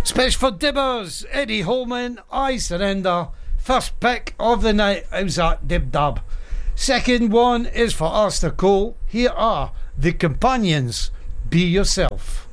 Special for Dibbers, Eddie Holman, I Surrender. First pick of the night, how's that, Dib Dab? Second one is for Alistair Cole. Here are The Companions, Be Yourself.